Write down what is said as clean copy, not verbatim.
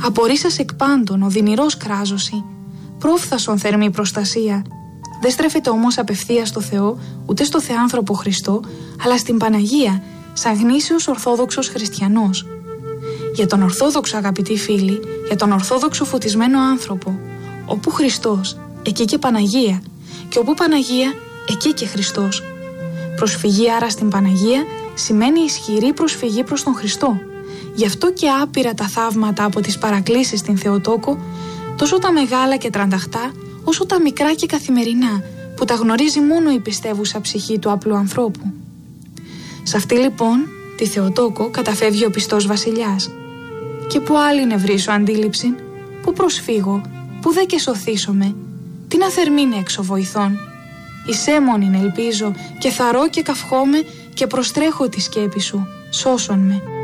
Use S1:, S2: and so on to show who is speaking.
S1: Απορρίσας εκ πάντων, οδυνηρός κράζωση, πρόφθασον θερμή προστασία. Δεν στρέφεται όμως απευθείας στο Θεό, ούτε στο Θεάνθρωπο Χριστό, αλλά στην Παναγία, σαν γνήσιος Ορθόδοξος Χριστιανός. Για τον Ορθόδοξο, αγαπητοί φίλοι, για τον Ορθόδοξο φωτισμένο άνθρωπο, όπου Χριστός, εκεί και Παναγία, και όπου Παναγία, εκεί και Χριστός. Προσφυγή άρα στην Παναγία σημαίνει ισχυρή προσφυγή προς τον Χριστό. Γι' αυτό και άπειρα τα θαύματα από τις παρακλήσεις στην Θεοτόκο, τόσο τα μεγάλα και τρανταχτά, όσο τα μικρά και καθημερινά, που τα γνωρίζει μόνο η πιστεύουσα ψυχή του απλού ανθρώπου. Σε αυτή λοιπόν τη Θεοτόκο καταφεύγει ο πιστός βασιλιάς. Και που άλλη νευρίσω αντίληψη, που προσφύγω, που δε και σωθήσομαι, τι να θερμήνε έξω βοηθών. Εισέμονην ελπίζω και θαρώ και καυχόμαι και προστρέχω τη σκέπη σου, σώσον με.